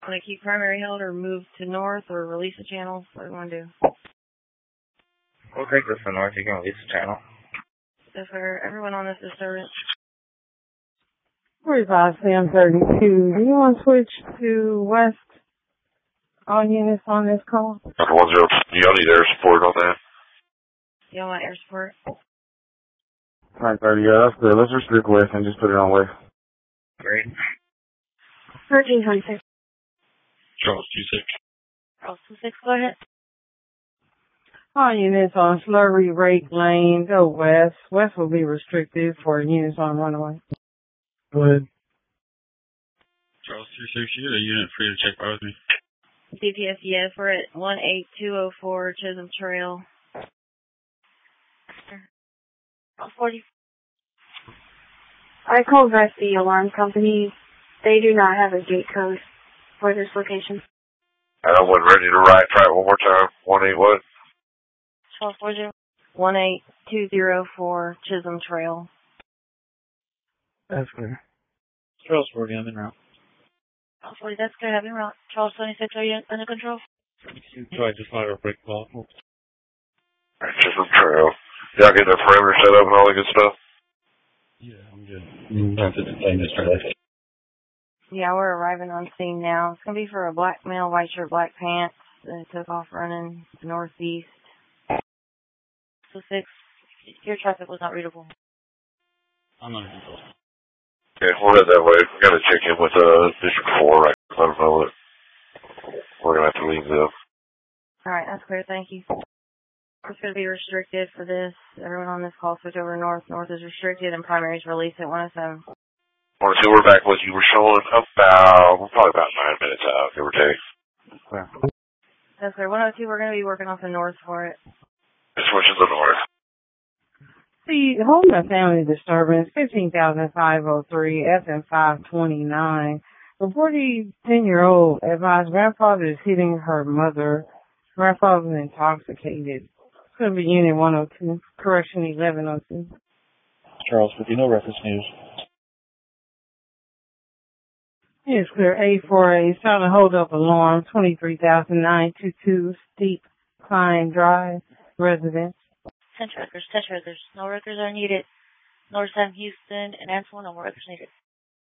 Want to keep primary held or move to north or release the channel? What do you want to do? We'll take this to north. You can release the channel. Yes, sir. Everyone on this disturbance. 45 Sam 32. Do you want to switch to west? All units on this call? 10, y'all need air support on that? Y'all want air support? 930, yeah, that's good. Let's restrict west and just put it on west. Great. 1326. Charles 26. Charles 26, go ahead. All units on Slurry Rake Lane, go west. West will be restricted for units on runaway. Go ahead. Charles 26, you got a unit free to check by with me. DPS, yes, we're at 18204 Chisholm Trail. 40. I called the alarm company. They do not have a gate code for this location. I wasn't ready to write. Try it one more time. 18 what? 1240. 18204 Chisholm Trail. That's clear. Charles 40, I'm in route. 40, that's good. Having route. Charles 26, are you under control? Try just let her break ball. Chisholm Trail. Y'all get the perimeter set up and all that good stuff? Yeah, I'm good. That's the same yesterday. Yeah, we're arriving on scene now. It's going to be for a black male, white shirt, black pants that took off running northeast. So 6, your traffic was not readable. I'm under control. Okay, we'll head that way. We got to check in with District 4, right? Let them know that we're going to have to leave them. Alright, that's clear. Thank you. It's going to be restricted for this. Everyone on this call switch over north. North is restricted and primaries released at 107. 102, we're back with you. We're showing we're probably about 9 minutes out, give or take. Clear. That's clear. 102, we're going to be working off the north for it. Switching to the north. See, home and family disturbance, 15,503, FM 529. Reported 10-year-old advised grandfather is hitting her mother. Grandfather is intoxicated. It's going to be Unit 102, Correction 1102. Charles 50, no reference news. It's clear. A4A, silent hold-up alarm, 23,922, Steep Pine Drive, residence. 10 records. No records are needed. North Sam Houston and Anselm, no more records needed.